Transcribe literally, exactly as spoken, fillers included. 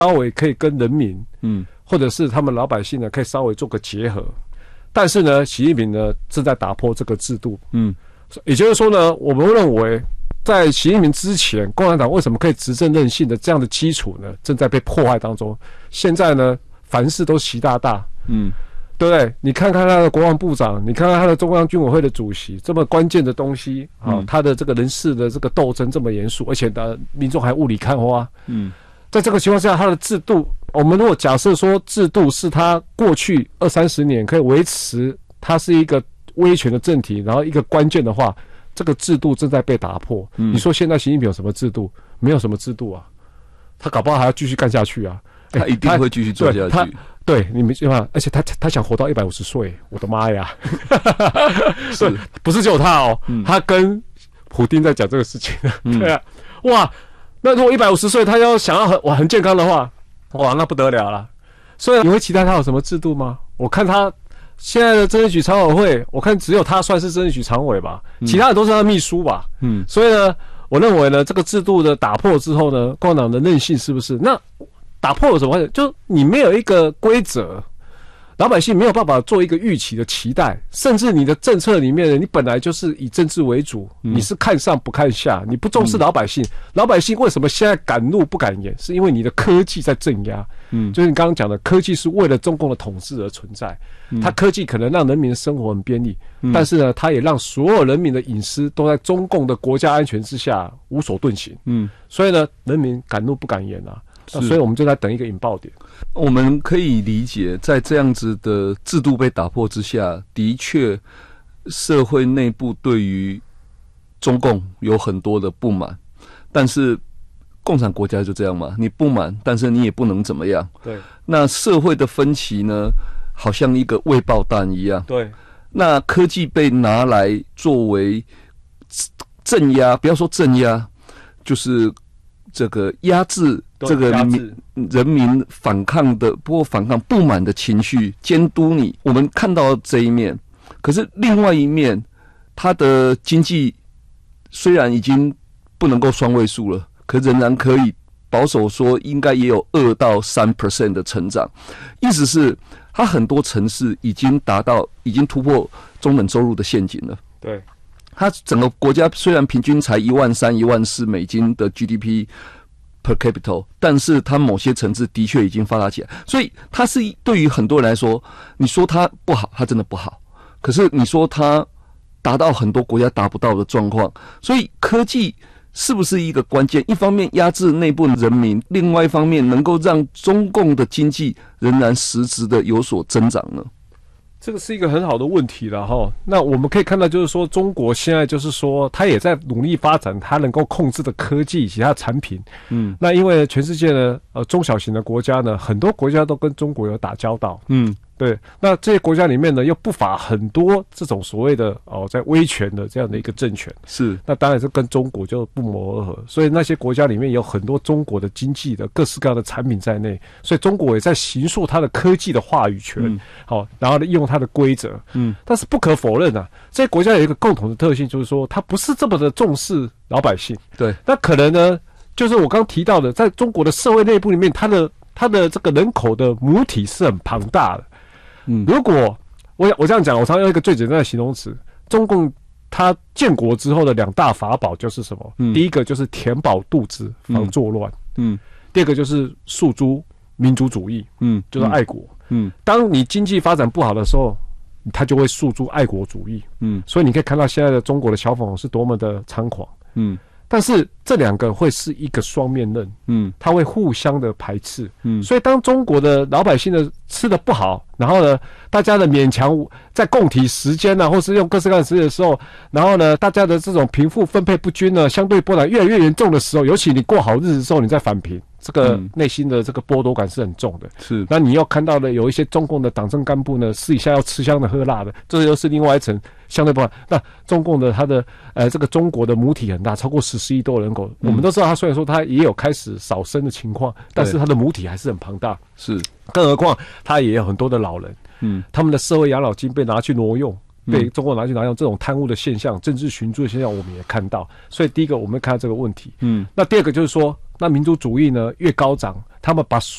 稍微可以跟人民， 嗯， 或者是他们老百姓呢，可以稍微做个结合。但是呢，习近平呢正在打破这个制度， 嗯， 也就是说呢，我们认为在习近平之前，共产党为什么可以执政任性的这样的基础呢，正在被破坏当中。现在呢，凡事都习大大， 嗯。 对不对？你看看他的国防部长，你看看他的中央军委会的主席，这么关键的东西啊、嗯，他的这个人事的这个斗争这么严肃，而且呢，民众还雾里看花。嗯，在这个情况下，他的制度，我们如果假设说制度是他过去二三十年可以维持，它是一个威权的政体，然后一个关键的话，这个制度正在被打破。嗯、你说现在习近平有什么制度？没有什么制度啊，他搞不好还要继续干下去啊。 他一定会继续做下去。 对，你们看，而且他他想活到一百五十岁，我的妈呀！是，不是只有他哦，嗯、他跟普丁在讲这个事情，嗯、对啊，哇，那如果一百五十岁他要想要很哇很健康的话，哇，那不得了了。所以你会期待他有什么制度吗？我看他现在的政治局常委会，我看只有他算是政治局常委吧，嗯、其他人都是他的秘书吧。嗯，所以呢，我认为呢，这个制度的打破之后呢，共产党的韧性是不是那？打破了什么？就你没有一个规则，老百姓没有办法做一个预期的期待，甚至你的政策里面，你本来就是以政治为主，嗯、你是看上不看下，你不重视老百姓。嗯、老百姓为什么现在敢怒不敢言？是因为你的科技在镇压。嗯，就是你刚刚讲的，科技是为了中共的统治而存在。嗯、它科技可能让人民的生活很便利，嗯、但是呢，它也让所有人民的隐私都在中共的国家安全之下无所遁形。嗯，所以呢，人民敢怒不敢言啊。所以我们就在等一个引爆点。 我们可以理解，在这样子的制度被打破之下，的确社会内部对于中共有很多的不满，但是共产国家就这样嘛，你不满，但是你也不能怎么样。 对， 那社会的分歧呢，好像一个未爆弹一样。 对， 那科技被拿来作为镇压，不要说镇压，就是这个压制。这个民人民反抗的，不过反抗不满的情绪，监督你。我们看到这一面，可是另外一面，它的经济虽然已经不能够双位数了，可仍然可以保守说应该也有二到三 percent 的成长。意思是，它很多城市已经达到，已经突破中等收入的陷阱了。 对， 它整个国家虽然平均才一万三、一万四美金的 G D P。per capita， 但是它某些层次的确已经发达起来，所以它是对于很多人来说，你说它不好，它真的不好。可是你说它达到很多国家达不到的状况，所以科技是不是一个关键？一方面压制内部人民，另外一方面能够让中共的经济仍然实质的有所增长呢？ 这个是一个很好的问题了哈。那我们可以看到，就是说中国现在就是说，它也在努力发展它能够控制的科技以及它的产品。嗯，那因为全世界呢，呃，中小型的国家呢，很多国家都跟中国有打交道。嗯。对，那这些国家里面呢，又不乏很多这种所谓的哦，在威权的这样的一个政权， 是， 那当然是跟中国就不谋而合，所以那些国家里面有很多中国的经济的各式各样的产品在内，所以中国也在形塑它的科技的话语权，嗯、好，然后呢用它的规则，嗯，但是不可否认啊，这些国家有一个共同的特性，就是说它不是这么的重视老百姓， 对， 那可能呢，就是我刚提到的，在中国的社会内部里面，它的它的这个人口的母体是很庞大的。嗯，如果我我这样讲，我常用一个最简单的形容词，中共它建国之后的两大法宝就是什么？嗯、第一个就是填饱肚子，防作乱。嗯，第二个就是诉诸民族主义。嗯，就是爱国。嗯，当你经济发展不好的时候，它就会诉诸爱国主义。嗯，所以你可以看到现在的中国的小粉红是多么的猖狂。嗯。但是这两个会是一个双面刃，嗯，它会互相的排斥，嗯，所以当中国的老百姓的吃的不好，然后呢，大家的勉强在共体时间呢、啊，或是用各式各样的时间的时候，然后呢，大家的这种贫富分配不均呢，相对波澜越来越严重的时候，尤其你过好日子之后，你再返贫，这个内心的这个剥夺感是很重的。 是， 那你要看到的有一些中共的党政干部呢，私底下要吃香的喝辣的，这又是另外一层相对不好。那中共的它的呃这个中国的母体很大，超过十四亿多人口，嗯、我们都知道它虽然说它也有开始少生的情况，但是它的母体还是很庞大。 是， 更何况它也有很多的老人，嗯，他们的社会养老金被拿去挪用。被中国拿去拿用，这种贪污的现象、政治寻租的现象，我们也看到。所以第一个，我们看到这个问题。嗯，那第二个就是说， 那民族主义呢越高涨，他们把